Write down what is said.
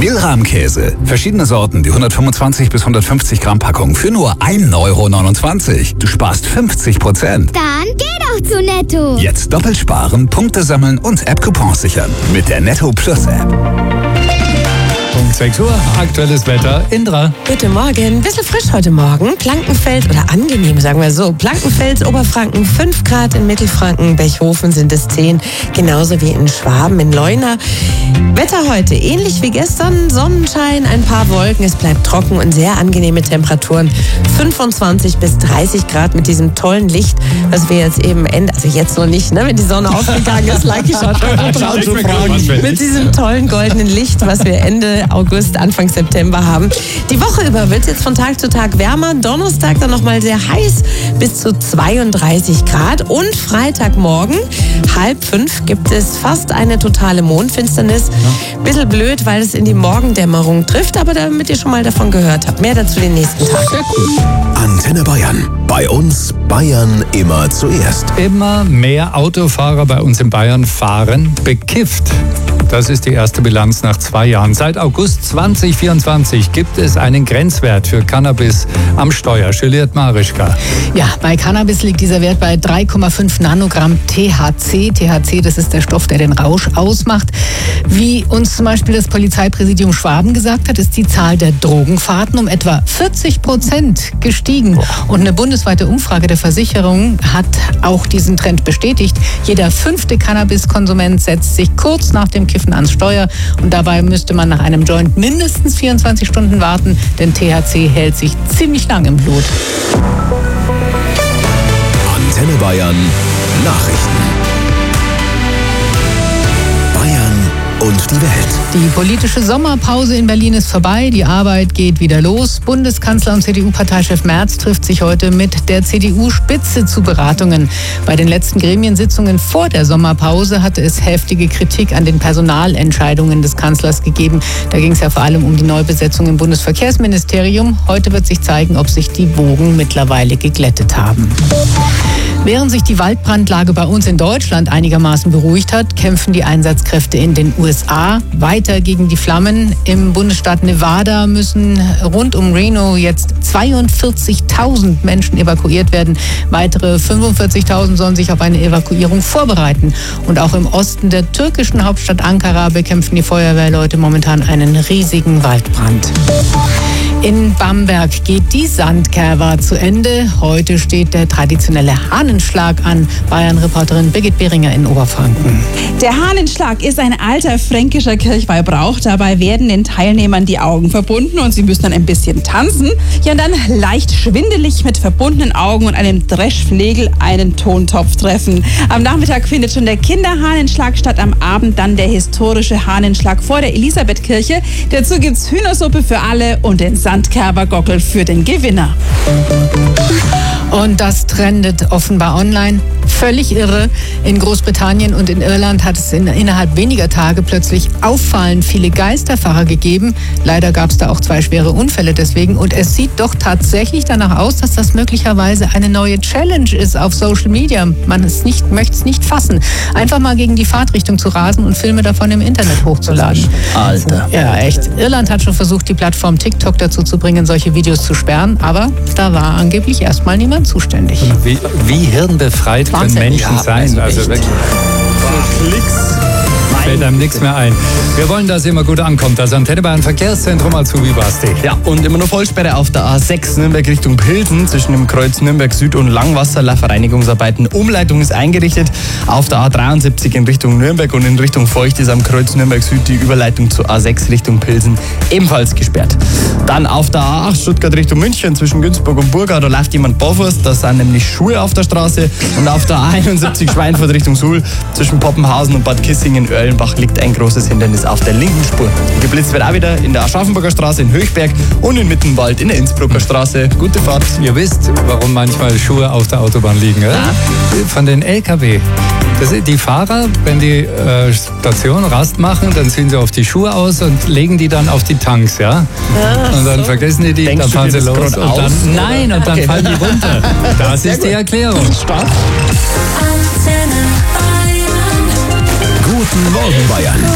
Milram-Käse. Verschiedene Sorten, die 125 bis 150 Gramm Packung für nur 1,29 €. Du sparst 50%. Dann geh doch zu Netto. Jetzt doppelt sparen, Punkte sammeln und App-Coupons sichern. Mit der Netto Plus App. Punkt 6 Uhr, aktuelles Wetter. Indra. Guten Morgen. Bisschen frisch heute Morgen. Plankenfeld, oder angenehm, sagen wir so. Plankenfeld, Oberfranken 5 Grad, in Mittelfranken, Bechhofen sind es 10. Genauso wie in Schwaben, in Leuna. Wetter heute ähnlich wie gestern. Sonnenschein, ein paar Wolken. Es bleibt trocken und sehr angenehme Temperaturen. 25 bis 30 Grad mit diesem tollen Licht, was wir jetzt eben also jetzt noch nicht, ne, wenn die Sonne aufgegangen ist, Lucky Shot. Mit diesem tollen goldenen Licht, was wir Ende August, Anfang September haben. Die Woche über wird es jetzt von Tag zu Tag wärmer. Donnerstag dann nochmal sehr heiß, bis zu 32 Grad. Und Freitagmorgen, 4:30, gibt es fast eine totale Mondfinsternis. Bisschen blöd, weil es in die Morgendämmerung trifft, aber damit ihr schon mal davon gehört habt. Mehr dazu den nächsten Tag. Sehr cool. Antenne Bayern. Bei uns Bayern immer zuerst. Immer mehr Autofahrer bei uns in Bayern fahren bekifft. Das ist die erste Bilanz nach 2 Jahren. Seit August 2024 gibt es einen Grenzwert für Cannabis am Steuer. Juliette Marischka. Ja, bei Cannabis liegt dieser Wert bei 3,5 Nanogramm THC. THC, das ist der Stoff, der den Rausch ausmacht. Wie uns zum Beispiel das Polizeipräsidium Schwaben gesagt hat, ist die Zahl der Drogenfahrten um etwa 40% gestiegen. Und eine bundesweite Umfrage der Versicherung hat auch diesen Trend bestätigt. Jeder 5. Cannabiskonsument setzt sich kurz nach dem Kiffen ans Steuer und dabei müsste man nach einem Joint mindestens 24 Stunden warten, denn THC hält sich ziemlich lang im Blut. Antenne Bayern Nachrichten. Bayern und die Welt. Die politische Sommerpause in Berlin ist vorbei, die Arbeit geht wieder los. Bundeskanzler und CDU-Parteichef Merz trifft sich heute mit der CDU-Spitze zu Beratungen. Bei den letzten Gremiensitzungen vor der Sommerpause hatte es heftige Kritik an den Personalentscheidungen des Kanzlers gegeben. Da ging es ja vor allem um die Neubesetzung im Bundesverkehrsministerium. Heute wird sich zeigen, ob sich die Wogen mittlerweile geglättet haben. Während sich die Waldbrandlage bei uns in Deutschland einigermaßen beruhigt hat, kämpfen die Einsatzkräfte in den USA weiter gegen die Flammen. Im Bundesstaat Nevada müssen rund um Reno jetzt 42.000 Menschen evakuiert werden. Weitere 45.000 sollen sich auf eine Evakuierung vorbereiten. Und auch im Osten der türkischen Hauptstadt Ankara bekämpfen die Feuerwehrleute momentan einen riesigen Waldbrand. In Bamberg geht die Sandkerwa zu Ende. Heute steht der traditionelle Hahnenschlag an. Bayern-Reporterin Birgit Behringer in Oberfranken. Der Hahnenschlag ist ein alter fränkischer Kirchweihbrauch. Dabei werden den Teilnehmern die Augen verbunden und sie müssen dann ein bisschen tanzen. Ja, und dann leicht schwindelig mit verbundenen Augen und einem Dreschflegel einen Tontopf treffen. Am Nachmittag findet schon der Kinderhahnenschlag statt, am Abend dann der historische Hahnenschlag vor der Elisabethkirche. Dazu gibt's Hühnersuppe für alle und den Sandkerwa-Gockel für den Gewinner. Und das trendet offenbar online. Völlig irre. In Großbritannien und in Irland hat es innerhalb weniger Tage plötzlich auffallend viele Geisterfahrer gegeben. Leider gab es da auch 2 schwere Unfälle deswegen. Und es sieht doch tatsächlich danach aus, dass das möglicherweise eine neue Challenge ist auf Social Media. Man möchte es nicht fassen. Einfach mal gegen die Fahrtrichtung zu rasen und Filme davon im Internet hochzuladen. Alter. Ja, echt. Irland hat schon versucht, die Plattform TikTok dazu zu bringen, solche Videos zu sperren. Aber da war angeblich erstmal niemand zuständig. Wie hirnbefreit können Menschen sein? Also wirklich. Klicks. Fällt einem nichts mehr ein. Wir wollen, dass immer gut ankommt. Das Antenne Bayern Verkehrszentrum Azubi Basti. Ja, und immer noch Vollsperre auf der A6 Nürnberg Richtung Pilsen zwischen dem Kreuz Nürnberg Süd und Langwasser. Reinigungsarbeiten. Umleitung ist eingerichtet. Auf der A73 in Richtung Nürnberg und in Richtung Feucht ist am Kreuz Nürnberg Süd die Überleitung zur A6 Richtung Pilsen ebenfalls gesperrt. Dann auf der A8 Stuttgart Richtung München zwischen Günzburg und Burgau, da läuft jemand barfuß. Da sind nämlich Schuhe auf der Straße. Und auf der A71 Schweinfurt Richtung Suhl zwischen Poppenhausen und Bad Kissingen-Erlenbach liegt ein großes Hindernis auf der linken Spur. Geblitzt wird auch wieder in der Aschaffenburger Straße in Höchberg und in Mittenwald in der Innsbrucker Straße. Gute Fahrt. Ihr wisst, warum manchmal Schuhe auf der Autobahn liegen, oder? Von den LKW. Die Fahrer, wenn die Station Rast machen, dann ziehen sie auf die Schuhe aus und legen die dann auf die Tanks, ja? Und dann vergessen die, dann fahren sie los und dann, fallen die runter. Das ist die Erklärung. Guten Morgen Bayern.